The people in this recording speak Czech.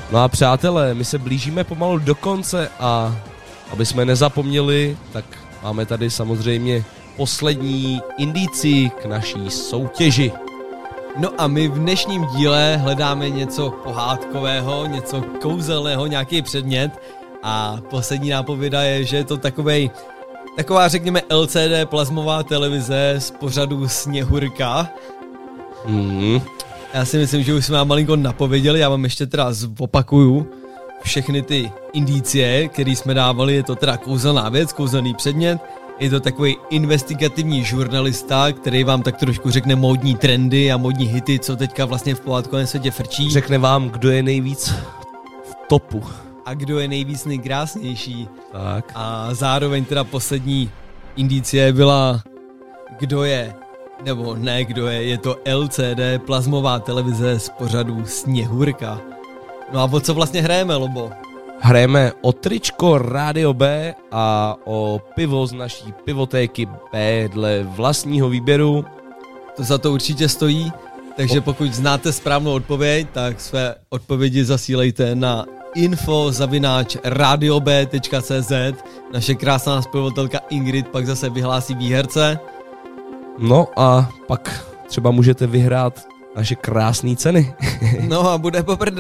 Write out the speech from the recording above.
No a přátelé, my se blížíme pomalu do konce a aby jsme nezapomněli, tak máme tady samozřejmě poslední indici k naší soutěži. No a my v dnešním díle hledáme něco pohádkového, něco kouzelného, nějaký předmět a poslední nápověda je, že je to taková řekněme LCD plazmová televize z pořadu Sněhurka. Já si myslím, že už jsme vám malinko napověděli, já vám ještě teda zopakuju všechny ty indicie, které jsme dávali, je to teda kouzelná věc, kouzelný předmět, je to takový investigativní žurnalista, který vám tak trošku řekne módní trendy a módní hity, co teďka vlastně v pohádkovém světě frčí. Řekne vám, kdo je nejvíc v topu. A kdo je nejvíc nejkrásnější. Tak. A zároveň teda poslední indicie byla, kdo je, nebo ne kdo je to LCD plazmová televize z pořadu Sněhurka. No a o co vlastně hrajeme, Lobo? Hrajeme o tričko Rádio B a o pivo z naší pivotéky B dle vlastního výběru. To za to určitě stojí, takže pokud znáte správnou odpověď, tak své odpovědi zasílejte na info@radiob.cz. Naše krásná zpěvatelka Ingrid pak zase vyhlásí výherce. No a pak třeba můžete vyhrát naše krásné ceny. No a bude poprvé.